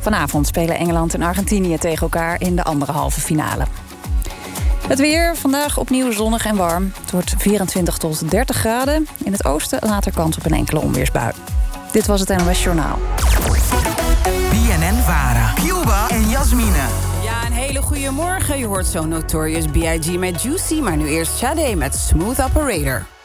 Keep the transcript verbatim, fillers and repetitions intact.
Vanavond spelen Engeland en Argentinië tegen elkaar in de andere halve finale. Het weer, vandaag opnieuw zonnig en warm. Het wordt vierentwintig tot dertig graden. In het oosten later kans op een enkele onweersbui. Dit was het N O S Journaal. B N N Vara, Cuba en Jasmine. Ja, een hele goede morgen. Je hoort zo Notorious B I G met Juicy, maar nu eerst Sade met Smooth Operator.